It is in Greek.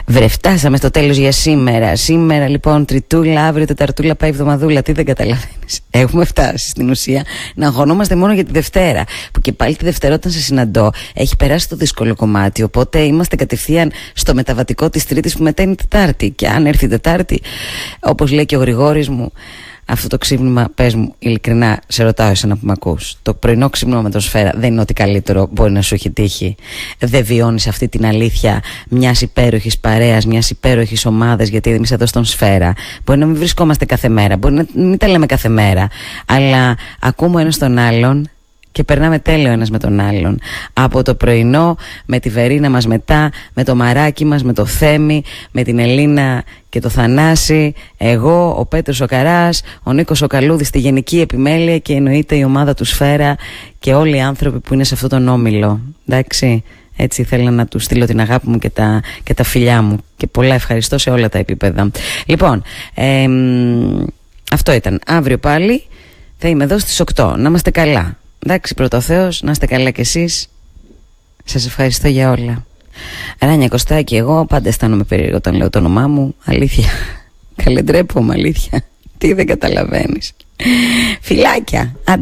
Φτάσαμε στο τέλος για σήμερα. Σήμερα λοιπόν Τριτούλα, αύριο Τεταρτούλα, πάει εβδομαδούλα. Τι δεν καταλαβαίνεις? Έχουμε φτάσει στην ουσία να αγωνόμαστε μόνο για τη Δευτέρα. Που και πάλι τη Δευτέρα όταν σε συναντώ έχει περάσει το δύσκολο κομμάτι. Οπότε είμαστε κατευθείαν στο μεταβατικό της Τρίτης που μετά είναι Τετάρτη. Και αν έρθει Τετάρτη, όπως λέει και ο Γρηγόρης μου, αυτό το ξύπνημα, πες μου ειλικρινά, σε ρωτάω εσένα που με ακούς, το πρωινό ξύπνημα με τον Σφαίρα δεν είναι ό,τι καλύτερο μπορεί να σου έχει τύχει? Δεν βιώνεις αυτή την αλήθεια μιας υπέροχης παρέας, μιας υπέροχης ομάδας? Γιατί εμείς εδώ στον Σφαίρα μπορεί να μην βρισκόμαστε κάθε μέρα, μπορεί να μην τα λέμε κάθε μέρα, αλλά ακούμε ένας τον άλλον και περνάμε τέλειο ένας με τον άλλον. Από το πρωινό, με τη Βερίνα μας μετά, με το Μαράκι μας, με το Θέμη, με την Ελίνα και το Θανάση, εγώ, ο Πέτρος ο Καράς, ο Νίκος ο Καλούδης στη γενική επιμέλεια και εννοείται η ομάδα του Σφαίρα και όλοι οι άνθρωποι που είναι σε αυτόν τον όμιλο. Εντάξει, έτσι ήθελα να του στείλω την αγάπη μου και τα φιλιά μου και πολλά ευχαριστώ σε όλα τα επίπεδα. Λοιπόν, αυτό ήταν. Αύριο πάλι θα είμαι εδώ στις 8. Να είμαστε καλά. Εντάξει, πρώτο Θεός, να είστε καλά κι εσείς. Σας ευχαριστώ για όλα. Ράνια Κωστάκη, εγώ πάντα αισθάνομαι περίεργο όταν λέω το όνομά μου. Αλήθεια. Καλέ ντρέπομαι, αλήθεια. Τι δεν καταλαβαίνεις? Φιλάκια. Άντε.